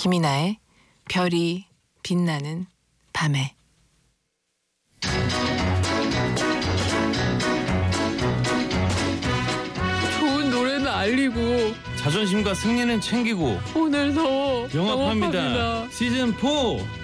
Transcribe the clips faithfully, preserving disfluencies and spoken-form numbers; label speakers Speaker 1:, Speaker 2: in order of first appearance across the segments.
Speaker 1: 김이나의 별이 빛나는 밤에. 좋은 노래는 알리고
Speaker 2: 자존심과 승리는 챙기고
Speaker 1: 오늘도
Speaker 2: 영업합니다.
Speaker 1: 영업합니다.
Speaker 2: 시즌 사.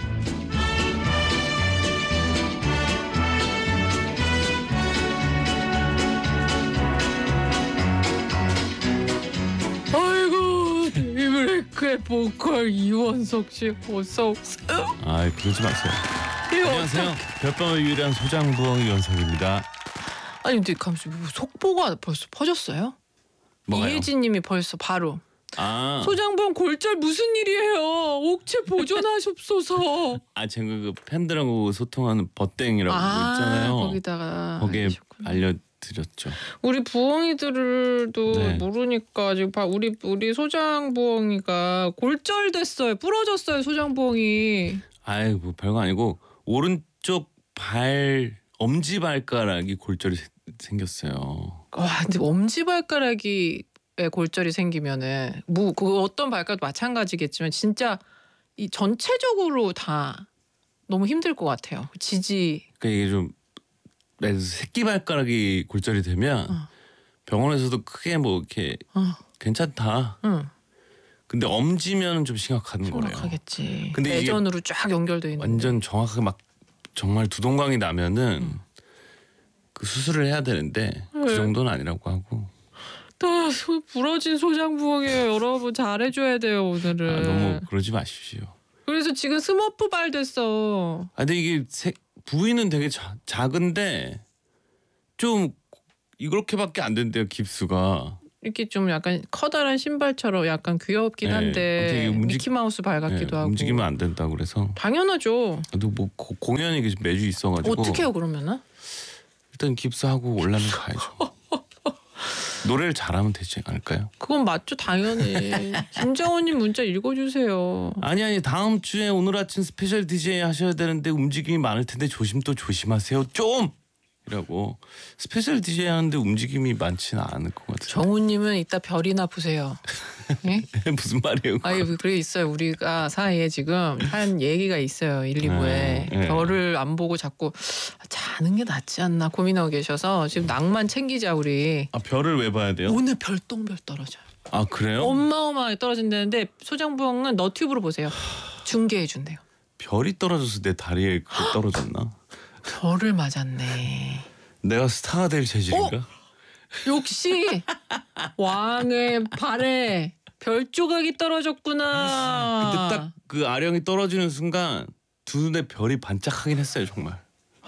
Speaker 1: 아이고, 데이브레이크의 보컬 이원석 씨 어서 오세요.
Speaker 2: 아, 그러지 마세요. 안녕하세요. 별밤의 유일한 소장부엉 이원석입니다.
Speaker 1: 아니 근데 감시 속보가 벌써 퍼졌어요?
Speaker 2: 뭐가요?
Speaker 1: 이혜진님이 벌써 바로
Speaker 2: 아,
Speaker 1: 소장부엉 골절 무슨 일이에요? 옥체 보존하십소서.
Speaker 2: 아 제가 그 팬들하고 소통하는 버땡이라고
Speaker 1: 아,
Speaker 2: 있잖아요.
Speaker 1: 거기다가
Speaker 2: 거기에
Speaker 1: 알려주셨구나.
Speaker 2: 알려드렸죠.
Speaker 1: 우리 부엉이들도
Speaker 2: 네.
Speaker 1: 모르니까 지금 봐 우리 우리 소장 부엉이가 골절됐어요. 부러졌어요 소장 부엉이.
Speaker 2: 아이고 별거 아니고 오른쪽 발 엄지 발가락이 골절이 세- 생겼어요.
Speaker 1: 와 근데 엄지 발가락이 에 골절이 생기면은 뭐 그 어떤 발가락도 마찬가지겠지만 진짜 이 전체적으로 다 너무 힘들 것 같아요. 지지.
Speaker 2: 그러니까 이게 좀 새끼 발가락이 골절이 되면
Speaker 1: 어.
Speaker 2: 병원에서도 크게 뭐 이렇게
Speaker 1: 어,
Speaker 2: 괜찮다.
Speaker 1: 응.
Speaker 2: 근데 엄지면 좀 심각한 거래요.
Speaker 1: 심각하겠지.
Speaker 2: 근데 이게
Speaker 1: 내전으로 쫙 연결돼 있는.
Speaker 2: 완전 정확하게 막 정말 두동강이 나면은
Speaker 1: 음.
Speaker 2: 그 수술을 해야 되는데 그
Speaker 1: 네.
Speaker 2: 정도는 아니라고 하고.
Speaker 1: 또 소- 부러진 소장 부엉이에요. 여러분 잘해줘야 돼요 오늘은.
Speaker 2: 아, 너무 그러지 마십시오.
Speaker 1: 그래서 지금 스머프 발 됐어.
Speaker 2: 아 근데 이게 색, 부위는 되게 자, 작은데 좀 이렇게밖에 안 된대요 깁스가.
Speaker 1: 이렇게 좀 약간 커다란 신발처럼 약간 귀엽긴
Speaker 2: 네,
Speaker 1: 한데
Speaker 2: 어떻게 움직-
Speaker 1: 미키마우스 발 같기도
Speaker 2: 네,
Speaker 1: 하고.
Speaker 2: 움직이면 안 된다 그래서.
Speaker 1: 당연하죠.
Speaker 2: 또 뭐 고- 공연이 계속 매주 있어가지고.
Speaker 1: 어떻게 해요 그러면은?
Speaker 2: 일단 깁스하고 올라는 가야죠. 노래를 잘하면 되지 않을까요?
Speaker 1: 그건 맞죠 당연히. 김정원님 문자 읽어주세요.
Speaker 2: 아니 아니 다음 주에 오늘 아침 스페셜 디제이 하셔야 되는데 움직임이 많을 텐데 조심 또 조심하세요 좀 이라고. 스페셜 디제이 하는데 움직임이 많지는 않을 것 같아요.
Speaker 1: 정우님은 이따 별이나 보세요. 예?
Speaker 2: 무슨 말이에요?
Speaker 1: 아니 그래 있어요. 우리가 사이에 지금 한 얘기가 있어요. 일, 이 부에
Speaker 2: 네, 네.
Speaker 1: 별을 안 보고 자꾸 자는 게 낫지 않나 고민하고 계셔서 지금 낭만 챙기자 우리.
Speaker 2: 아 별을 왜 봐야 돼요?
Speaker 1: 오늘 별똥별 떨어져요.
Speaker 2: 아 그래요?
Speaker 1: 어마어마하게 떨어진다는데 소장부엉은 너튜브로 보세요. 중계해 준대요.
Speaker 2: 별이 떨어져서 내 다리에 그게 떨어졌나?
Speaker 1: 별을 맞았네.
Speaker 2: 내가 스타가 될 체질인가?
Speaker 1: 역시 왕의 발에 별 조각이 떨어졌구나.
Speaker 2: 근데 딱 그 아령이 떨어지는 순간 두 눈에 별이 반짝하긴 했어요 정말.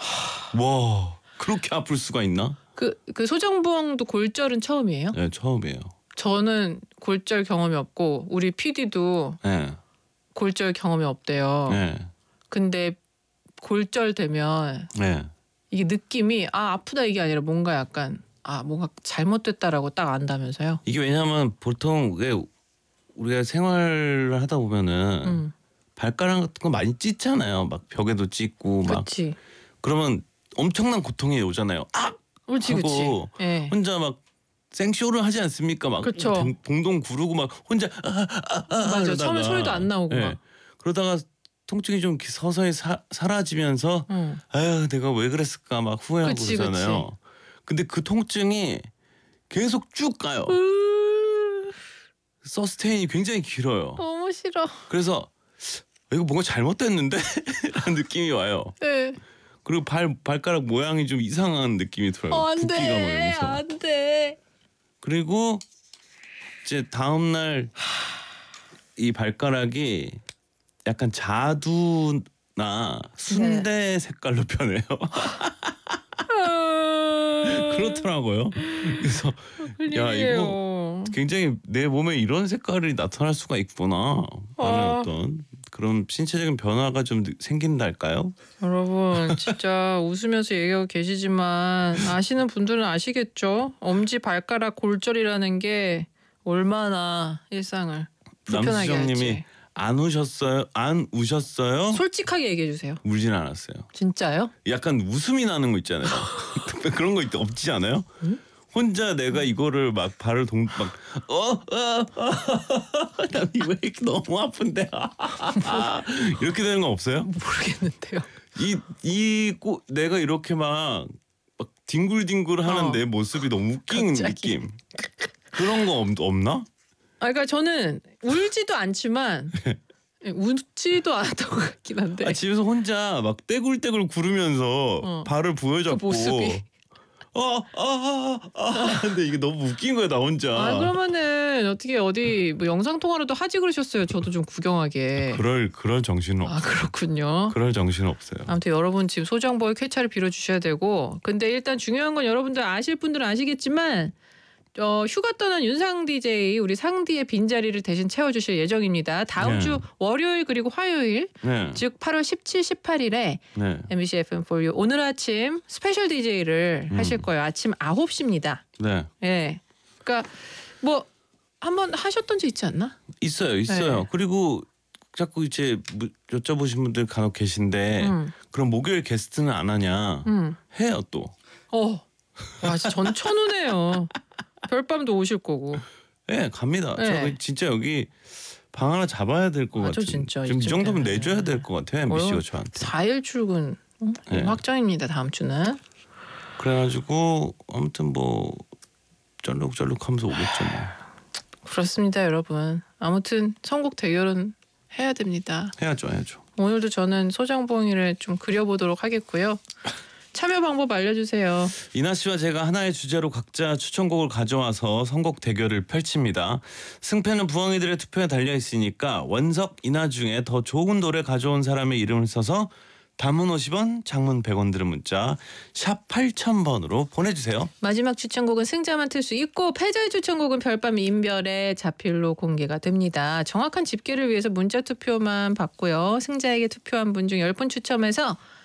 Speaker 2: 와 그렇게 아플 수가 있나?
Speaker 1: 그, 그 소장부엉도 골절은 처음이에요?
Speaker 2: 네 처음이에요.
Speaker 1: 저는 골절 경험이 없고 우리 피디도
Speaker 2: 네.
Speaker 1: 골절 경험이 없대요.
Speaker 2: 네.
Speaker 1: 근데 골절 되면
Speaker 2: 네.
Speaker 1: 이게 느낌이 아 아프다 이게 아니라 뭔가 약간 아 뭔가 잘못됐다라고 딱 안다면서요.
Speaker 2: 이게 왜냐하면 보통 왜 우리가 생활을 하다 보면은
Speaker 1: 음,
Speaker 2: 발가락 같은 거 많이 찢잖아요. 막 벽에도 찢고 막
Speaker 1: 그렇지,
Speaker 2: 그러면 엄청난 고통이 오잖아요. 아
Speaker 1: 그렇지, 그렇지.
Speaker 2: 하고
Speaker 1: 예,
Speaker 2: 혼자 막 생쇼를 하지 않습니까? 막
Speaker 1: 그쵸.
Speaker 2: 동- 동동 구르고 막 혼자 아, 아, 아,
Speaker 1: 맞아.
Speaker 2: 이러다가.
Speaker 1: 처음에 소리도 안 나오고
Speaker 2: 예.
Speaker 1: 막.
Speaker 2: 그러다가 통증이 좀 서서히 사, 사라지면서
Speaker 1: 응.
Speaker 2: 아유 내가 왜 그랬을까 막 후회하고
Speaker 1: 그치,
Speaker 2: 그러잖아요. 근데 그 통증이 계속 쭉 가요.
Speaker 1: 으,
Speaker 2: 서스테인이 굉장히 길어요.
Speaker 1: 너무 싫어.
Speaker 2: 그래서 이거 뭔가 잘못됐는데? 라는 느낌이 와요.
Speaker 1: 예.
Speaker 2: 그리고 발 발가락 모양이 좀 이상한 느낌이 들어요.
Speaker 1: 어, 안
Speaker 2: 붓기가 막
Speaker 1: 돼,
Speaker 2: 이러면서.
Speaker 1: 안 돼.
Speaker 2: 그리고 이제 다음 날 이 발가락이 약간 자두나 순대
Speaker 1: 네.
Speaker 2: 색깔로 변해요. 그렇더라고요. 그래서 야 이거 굉장히 내 몸에 이런 색깔이 나타날 수가 있구나 하는
Speaker 1: 아.
Speaker 2: 어떤 그런 신체적인 변화가 좀 생긴달까요?
Speaker 1: 여러분 진짜 웃으면서 얘기하고 계시지만 아시는 분들은 아시겠죠? 엄지 발가락 골절이라는 게 얼마나 일상을 불편하게
Speaker 2: 남수정님이
Speaker 1: 할지.
Speaker 2: 안 우셨어요? 안 우셨어요?
Speaker 1: 솔직하게 얘기해 주세요.
Speaker 2: 울진 않았어요.
Speaker 1: 진짜요?
Speaker 2: 약간 웃음이 나는 거 있잖아요. 그런 거 있, 없지 않아요?
Speaker 1: 응?
Speaker 2: 혼자 내가 이거를 막 발을 동막어어난 이거 왜 이렇게 너무 아픈데 이렇게 되는 거 없어요?
Speaker 1: 모르겠는데요.
Speaker 2: 이이 내가 이렇게 막, 막 뒹굴뒹굴 하는 내
Speaker 1: 어.
Speaker 2: 모습이 너무 웃긴
Speaker 1: 갑자기.
Speaker 2: 느낌. 그런 거 없, 없나?
Speaker 1: 아, 그러니까 저는 울지도 않지만 웃지도 않았던 것 같긴 한데.
Speaker 2: 아, 집에서 혼자 막 떼굴떼굴 구르면서
Speaker 1: 어.
Speaker 2: 발을 부여잡고
Speaker 1: 그 모습이.
Speaker 2: 어, 아, 아, 아. 근데 이게 너무 웃긴 거야 나 혼자.
Speaker 1: 아, 그러면은 어떻게 어디 뭐 영상 통화라도 하지 그러셨어요. 저도 좀 구경하게.
Speaker 2: 그럴 그럴 정신은 없어.
Speaker 1: 아, 그렇군요.
Speaker 2: 그럴 정신은 없어요.
Speaker 1: 아무튼 여러분 지금 소정보의 쾌차를 빌어주셔야 되고, 근데 일단 중요한 건 여러분들 아실 분들은 아시겠지만 어, 휴가 떠난 윤상 디제이 우리 상디의 빈자리를 대신 채워주실 예정입니다. 다음
Speaker 2: 네.
Speaker 1: 주 월요일 그리고 화요일
Speaker 2: 네.
Speaker 1: 즉 팔월 십칠, 십팔일에
Speaker 2: 네.
Speaker 1: 엠비씨 에프엠 포유 오늘 아침 스페셜 디제이를
Speaker 2: 음.
Speaker 1: 하실 거예요. 아침 아홉 시입니다.
Speaker 2: 네.
Speaker 1: 예. 그러니까 뭐 한번 하셨던 적 있지 않나?
Speaker 2: 있어요, 있어요.
Speaker 1: 네.
Speaker 2: 그리고 자꾸 이제 뭐 여쭤보신 분들 간혹 계신데
Speaker 1: 음.
Speaker 2: 그럼 목요일 게스트는 안 하냐?
Speaker 1: 음.
Speaker 2: 해요 또.
Speaker 1: 어. 와, 전 천우네요. 별밤도 오실 거고.
Speaker 2: 네, 갑니다.
Speaker 1: 네.
Speaker 2: 저 진짜 여기 방 하나 잡아야 될 것
Speaker 1: 맞아,
Speaker 2: 같은.
Speaker 1: 진짜
Speaker 2: 지금 이
Speaker 1: 이쯤
Speaker 2: 정도면
Speaker 1: 되면은.
Speaker 2: 내줘야 될 것 같아요. 엠비씨가 저한테.
Speaker 1: 사 일 출근 음?
Speaker 2: 네.
Speaker 1: 확정입니다. 다음 주는.
Speaker 2: 그래가지고 아무튼 뭐 쩔룩쩔룩하면서 오겠죠 뭐.
Speaker 1: 그렇습니다, 여러분. 아무튼 선곡 대결은 해야 됩니다.
Speaker 2: 해야죠, 해야죠.
Speaker 1: 오늘도 저는 소장봉이를 좀 그려보도록 하겠고요. 참여 방법 알려주세요.
Speaker 2: 이나 씨와 제가 하나의 주제로 각자 추천곡을 가져와서 선곡 대결을 펼칩니다. 승패는 부엉이들의 투표에 달려 있으니까 원석, 이나 중에 더 좋은 노래 가져온 사람의 이름을 써서 단문 오십 원, 장문 백 원 들은 문자 샵 팔천 번으로 보내주세요.
Speaker 1: 마지막 추천곡은 승자만 틀 수 있고 패자의 추천곡은 별밤 인별의 자필로 공개가 됩니다. 정확한 집계를 위해서 문자 투표만 받고요. 승자에게 투표한 분 중 열 분 추첨해서